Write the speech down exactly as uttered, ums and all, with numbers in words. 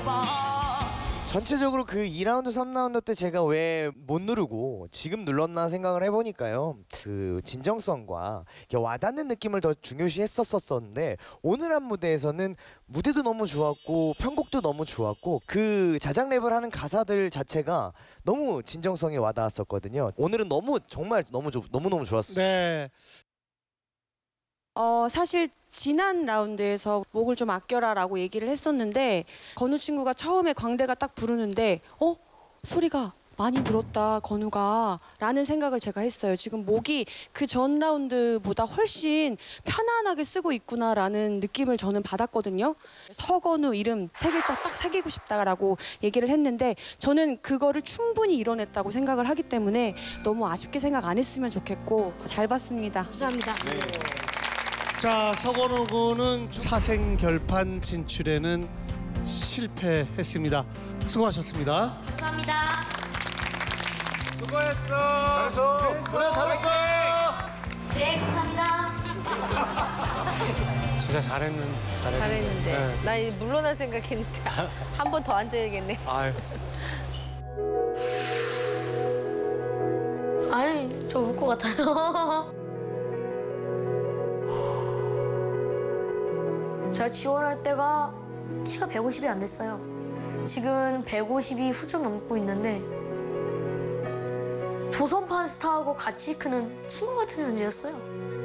전체적으로 그 이 라운드, 삼 라운드 때 제가 왜 못 누르고 지금 눌렀나 생각을 해보니까요. 그 진정성과 와닿는 느낌을 더 중요시 했었었는데 오늘 한 무대에서는 무대도 너무 좋았고 편곡도 너무 좋았고 그 자작 랩을 하는 가사들 자체가 너무 진정성이 와닿았었거든요. 오늘은 너무 정말 너무 좋, 너무너무 좋았습니다. 네. 어 사실 지난 라운드에서 목을 좀 아껴라라고 얘기를 했었는데 건우 친구가 처음에 광대가 딱 부르는데 어? 소리가 많이 늘었다 건우가 라는 생각을 제가 했어요. 지금 목이 그 전 라운드보다 훨씬 편안하게 쓰고 있구나라는 느낌을 저는 받았거든요. 서건우 이름 세 글자 딱 새기고 싶다라고 얘기를 했는데 저는 그거를 충분히 이뤄냈다고 생각을 하기 때문에 너무 아쉽게 생각 안 했으면 좋겠고 잘 봤습니다. 감사합니다. 네. 자, 서건우 군은 사생 결판 진출에는 실패했습니다. 수고하셨습니다. 감사합니다. 수고했어. 잘했어. 그래 잘했어. 네, 감사합니다. 진짜 잘했는데. 잘했는데. 잘했는데. 네. 나 이제 물러날 생각했는데 한 번 더 앉아야겠네. 아유. 아니, 저 울 것 같아요. 제가 지원할 때가 키가 백오십이 안 됐어요. 지금 백오십이 훌쩍 넘고 있는데 조선판 스타하고 같이 크는 친구 같은 존재였어요.